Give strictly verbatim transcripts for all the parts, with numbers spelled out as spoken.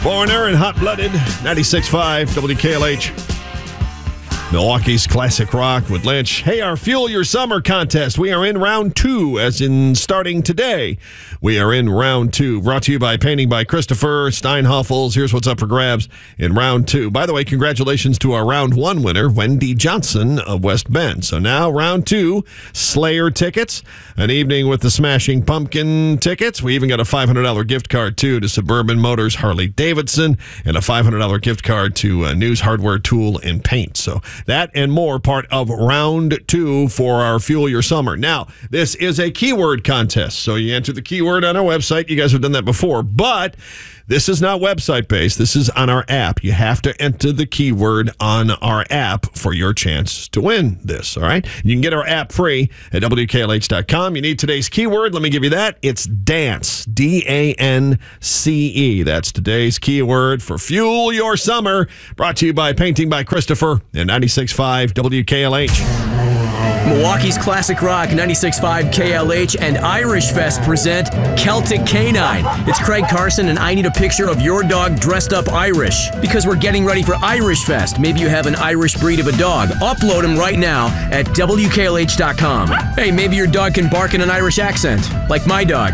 Foreigner and Hot-Blooded, ninety-six point five W K L H. Milwaukee's Classic Rock with Lynch. Hey, our Fuel Your Summer contest. We are in round two, as in starting today. We are in round two. Brought to you by Painting by Christopher Steinhoffels. Here's what's up for grabs in round two. By the way, congratulations to our round one winner, Wendy Johnson of West Bend. So now round two, Slayer tickets, an evening with the Smashing Pumpkin tickets. We even got a five hundred dollars gift card, too, to Suburban Motors Harley Davidson, and a five hundred dollars gift card to uh, News Hardware Tool and Paint. So that and more part of round two for our Fuel Your Summer. Now, this is a keyword contest, so you enter the keyword on our website. You guys have done that before, but this is not website-based. This is on our app. You have to enter the keyword on our app for your chance to win this, all right? You can get our app free at W K L H dot com. You need today's keyword. Let me give you that. It's dance, D A N C E. That's today's keyword for Fuel Your Summer, brought to you by Painting by Christopher and ninety-six point five W K L H. Milwaukee's Classic Rock, ninety-six point five K L H, and Irish Fest present Celtic Canine. It's Craig Carson, and I need a picture of your dog dressed up Irish, because we're getting ready for Irish Fest. Maybe you have an Irish breed of a dog. Upload him right now at W K L H dot com. Hey, maybe your dog can bark in an Irish accent, like my dog.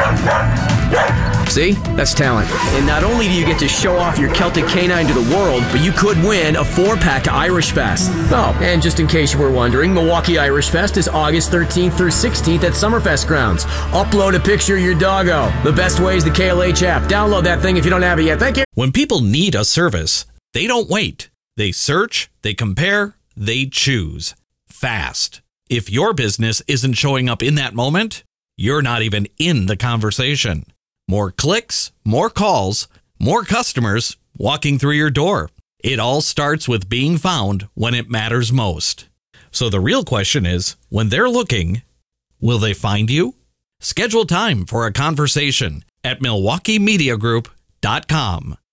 See? That's talent. And not only do you get to show off your Celtic Canine to the world, but you could win a four-pack to Irish Fest. Oh, and just in case you were wondering, Milwaukee Irish Fest is August thirteenth through sixteenth at Summerfest grounds. Upload a picture of your doggo. The best way is the K L H app. Download that thing if you don't have it yet. Thank you. When people need a service, they don't wait. They search, they compare, they choose. Fast. If your business isn't showing up in that moment, you're not even in the conversation. More clicks, more calls, more customers walking through your door. It all starts with being found when it matters most. So the real question is, when they're looking, will they find you? Schedule time for a conversation at Milwaukee Media Group dot com.